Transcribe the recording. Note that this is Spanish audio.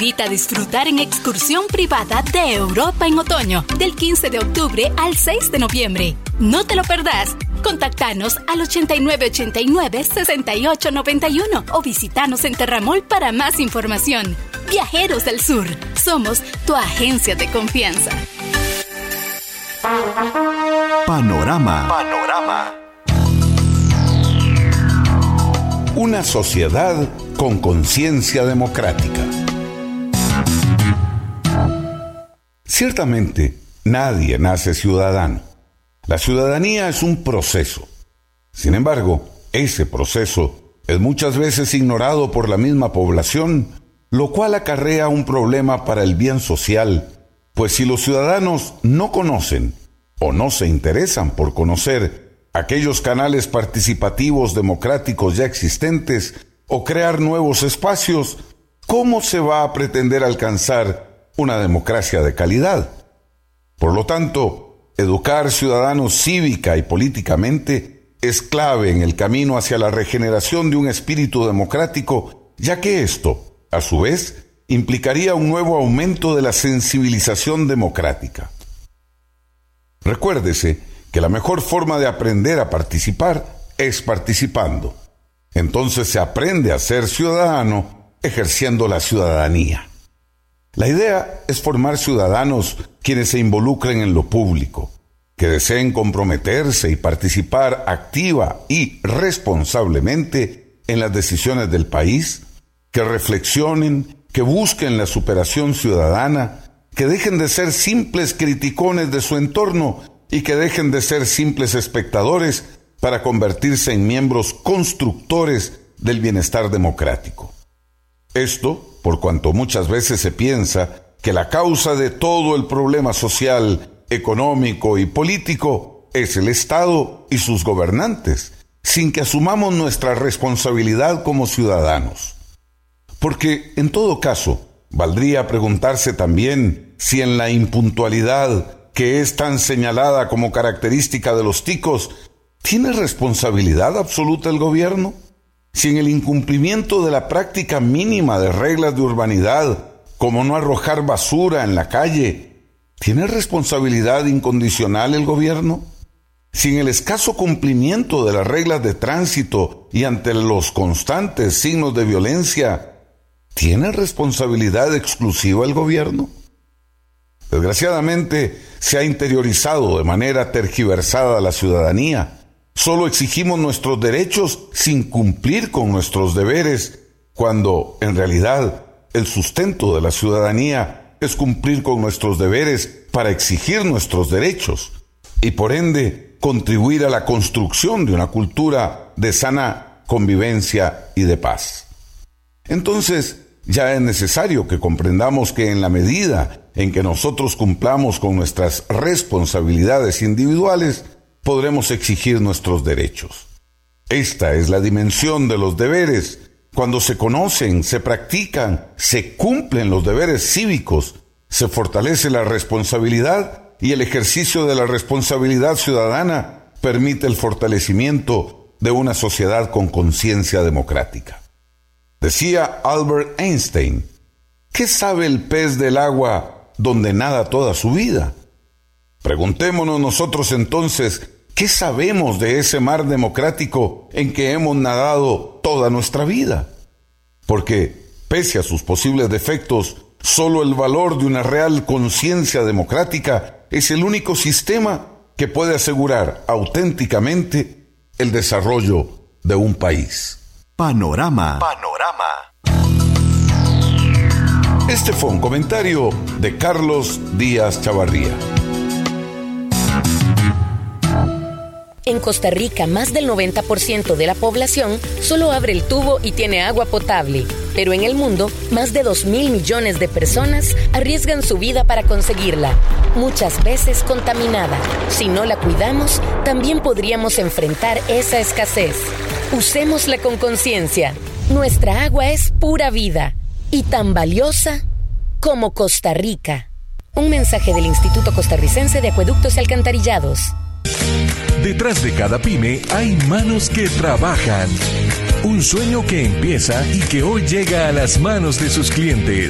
Invita a disfrutar en excursión privada de Europa en otoño, del 15 de octubre al 6 de noviembre. No te lo perdás. Contactanos al 8989-6891 o visitanos en Terramol para más información. Viajeros del Sur, somos tu agencia de confianza. Panorama. Una sociedad con conciencia democrática. Ciertamente, nadie nace ciudadano. La ciudadanía es un proceso. Sin embargo, ese proceso es muchas veces ignorado por la misma población, lo cual acarrea un problema para el bien social, pues si los ciudadanos no conocen o no se interesan por conocer aquellos canales participativos democráticos ya existentes o crear nuevos espacios, ¿cómo se va a pretender alcanzar una democracia de calidad? Por lo tanto, educar ciudadanos cívica y políticamente es clave en el camino hacia la regeneración de un espíritu democrático, ya que esto, a su vez, implicaría un nuevo aumento de la sensibilización democrática. Recuérdese que la mejor forma de aprender a participar es participando. Entonces se aprende a ser ciudadano ejerciendo la ciudadanía. La idea es formar ciudadanos quienes se involucren en lo público, que deseen comprometerse y participar activa y responsablemente en las decisiones del país, que reflexionen, que busquen la superación ciudadana, que dejen de ser simples criticones de su entorno y que dejen de ser simples espectadores para convertirse en miembros constructores del bienestar democrático. Esto, por cuanto muchas veces se piensa que la causa de todo el problema social, económico y político es el Estado y sus gobernantes, sin que asumamos nuestra responsabilidad como ciudadanos. Porque, en todo caso, valdría preguntarse también si en la impuntualidad, que es tan señalada como característica de los ticos, ¿tiene responsabilidad absoluta el gobierno? Si en el incumplimiento de la práctica mínima de reglas de urbanidad, como no arrojar basura en la calle, ¿tiene responsabilidad incondicional el gobierno? Si en el escaso cumplimiento de las reglas de tránsito y ante los constantes signos de violencia, ¿tiene responsabilidad exclusiva el gobierno? Desgraciadamente, se ha interiorizado de manera tergiversada la ciudadanía. Solo exigimos nuestros derechos sin cumplir con nuestros deberes, cuando, en realidad, el sustento de la ciudadanía es cumplir con nuestros deberes para exigir nuestros derechos y, por ende, contribuir a la construcción de una cultura de sana convivencia y de paz. Entonces, ya es necesario que comprendamos que en la medida en que nosotros cumplamos con nuestras responsabilidades individuales, podremos exigir nuestros derechos. Esta es la dimensión de los deberes. Cuando se conocen, se practican, se cumplen los deberes cívicos, se fortalece la responsabilidad y el ejercicio de la responsabilidad ciudadana permite el fortalecimiento de una sociedad con conciencia democrática. Decía Albert Einstein, ¿qué sabe el pez del agua donde nada toda su vida? Preguntémonos nosotros entonces, ¿qué sabemos de ese mar democrático en que hemos nadado toda nuestra vida? Porque, pese a sus posibles defectos, solo el valor de una real conciencia democrática es el único sistema que puede asegurar auténticamente el desarrollo de un país. Panorama. Este fue un comentario de Carlos Díaz Chavarría. En Costa Rica, más del 90% de la población solo abre el tubo y tiene agua potable. Pero en el mundo, más de 2.000 millones de personas arriesgan su vida para conseguirla, muchas veces contaminada. Si no la cuidamos, también podríamos enfrentar esa escasez. Usémosla con conciencia. Nuestra agua es pura vida y tan valiosa como Costa Rica. Un mensaje del Instituto Costarricense de Acueductos y Alcantarillados. Detrás de cada pyme hay manos que trabajan. Un sueño que empieza y que hoy llega a las manos de sus clientes.